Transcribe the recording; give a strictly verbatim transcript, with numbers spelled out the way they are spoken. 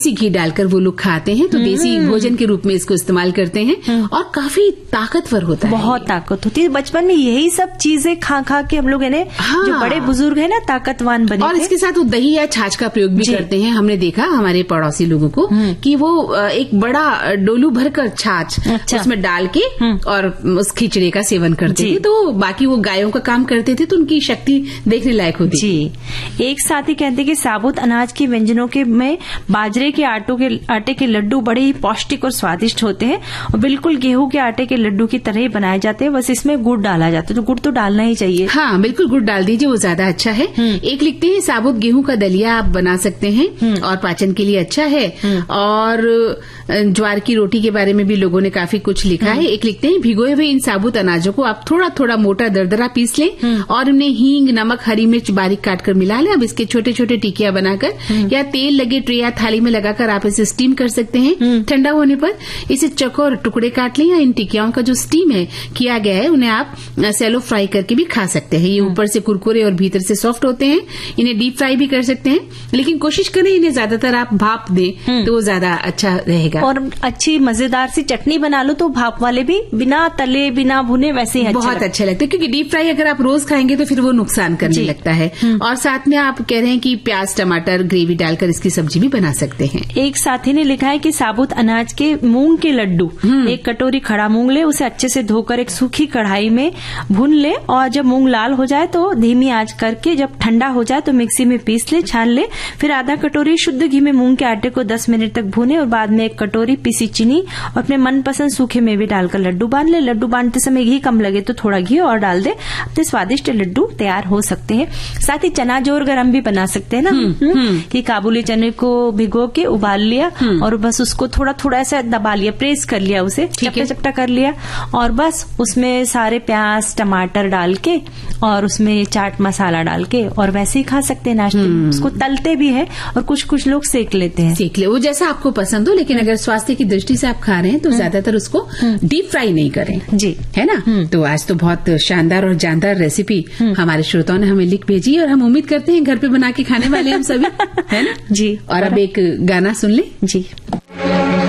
देसी घी डालकर वो लोग खाते हैं, तो देसी भोजन के रूप में इसको इस्तेमाल करते हैं और काफी ताकतवर होता है। बहुत ताकत होती है। बचपन में यही सब चीजें खा खा के हम लोग है ना, हाँ। जो बड़े बुजुर्ग है ना ताकतवान बने और थे। इसके साथ वो दही या छाछ का प्रयोग भी करते हैं। हमने देखा हमारे पड़ोसी लोगों को कि वो एक बड़ा डोलू भरकर छाछ अच्छा। उसमें डाल के और उस खिचड़ी का सेवन करते थे। तो बाकी वो गायों का काम करते थे, तो उनकी शक्ति देखने लायक होती जी। एक साथी कहते कि साबुत अनाज के व्यंजनों के में बाजरे के आटों के आटे के लड्डू बड़े ही पौष्टिक और स्वादिष्ट होते हैं और बिल्कुल गेहूं के आटे के लड्डू की तरह ही बनाए जाते हैं, बस इसमें गुड़ डाला जाता है। तो गुड़ तो डालना ही चाहिए। हाँ, बिल्कुल गुड़ डाल दीजिए, वो ज्यादा अच्छा है। एक लिखते हैं साबुत गेहूं का दलिया आप बना सकते हैं और पाचन के लिए अच्छा है। और ज्वार की रोटी के बारे में भी लोगों ने काफी कुछ लिखा है। एक लिखते हैं भिगोए हुए इन साबुत अनाजों को आप थोड़ा थोड़ा मोटा दरदरा पीस लें और इन्हें हींग, नमक, हरी मिर्च बारीक काट कर मिला लें। अब इसके छोटे छोटे टिकिया बनाकर या तेल लगे ट्रे या थाली में लगाकर आप इसे स्टीम कर सकते हैं। ठंडा होने पर इसे चौकोर टुकड़े काट लें या इन टिकियाओं का जो स्टीम है किया गया है उन्हें आप सैलो फ्राई करके भी खा सकते हैं। ये ऊपर से कुरकुरे और भीतर से सॉफ्ट होते हैं। इन्हें डीप फ्राई भी कर सकते हैं, लेकिन कोशिश करें इन्हें ज्यादातर आप भाप दें तो वो ज्यादा अच्छा रहेगा। और अच्छी मजेदार सी चटनी बना लो तो भाप वाले भी बिना तले बिना भुने वैसे ही बहुत अच्छा अच्छा लगता है, क्योंकि डीप फ्राई अगर आप रोज खाएंगे तो फिर वो नुकसान करने लगता है। और साथ में आप कह रहे हैं कि प्याज, टमाटर, ग्रेवी डालकर इसकी सब्जी भी बना सकते हैं। एक साथी ने लिखा है कि साबुत अनाज के मूंग के लड्डू, एक कटोरी खड़ा मूंग ले, उसे अच्छे से धोकर एक सूखी कढ़ाई में भून ले और जब मूंग लाल हो जाए तो धीमी आंच करके जब ठंडा हो जाए तो मिक्सी में पीस ले, छान ले। फिर आधा कटोरी शुद्ध घी में मूंग के आटे को दस मिनट तक भूने और बाद में एक कटोरी पीसी चीनी और अपने मनपसंद सूखे मेवे डालकर लड्डू बांध ले। लड्डू बांधते समय घी कम लगे तो थोड़ा घी और डाल दे, अपने स्वादिष्ट लड्डू तैयार हो सकते हैं। साथ ही चना जोर गरम भी बना सकते हैं ना, कि काबुली चने को भिगो के उबाल लिया और बस उसको थोड़ा थोड़ा ऐसा दबा लिया, प्रेस कर लिया, उसे चपटा चपटा कर लिया और बस उसमें सारे प्याज टमाटर डाल के और उसमें चाट मसाला डाल के और वैसे ही खा सकते हैं नाश्ते में। उसको तलते भी है और कुछ कुछ लोग सेक लेते हैं। सेक ले, वो जैसा आपको पसंद हो, लेकिन अगर स्वास्थ्य की दृष्टि से आप खा रहे हैं तो ज्यादातर उसको डीप फ्राई नहीं करें। जी, है ना। तो आज तो बहुत शानदार और जानदार रेसिपी हमारे श्रोताओं ने हमें लिख भेजी और हम उम्मीद करते हैं घर पे बना के खाने वाले हम सभी, है ना जी। और अब एक गाना सुन ले। जी।